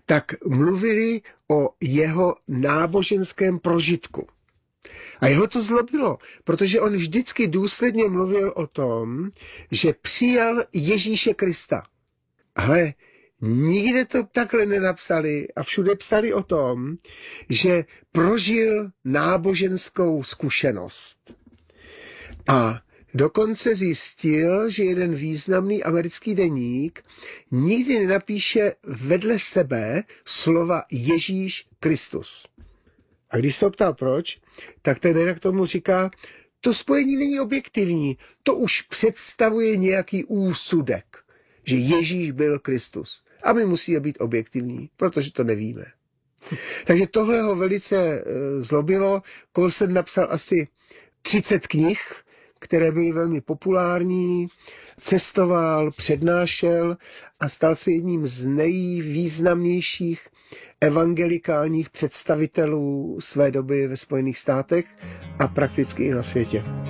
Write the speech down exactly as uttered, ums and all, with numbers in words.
tak mluvili o jeho náboženském prožitku. A jeho to zlobilo, protože on vždycky důsledně mluvil o tom, že přijal Ježíše Krista. Ale nikde to takhle nenapsali a všude psali o tom, že prožil náboženskou zkušenost. A dokonce zjistil, že jeden významný americký deník nikdy nenapíše vedle sebe slova Ježíš Kristus. A když se ptal proč, tak ten redaktor tomu říká, to spojení není objektivní, to už představuje nějaký úsudek, že Ježíš byl Kristus. A my musíme být objektivní, protože to nevíme. Takže tohle ho velice zlobilo. Colson napsal asi třicet knih, které byly velmi populární, cestoval, přednášel a stal se jedním z nejvýznamnějších evangelikálních představitelů své doby ve Spojených státech a prakticky i na světě.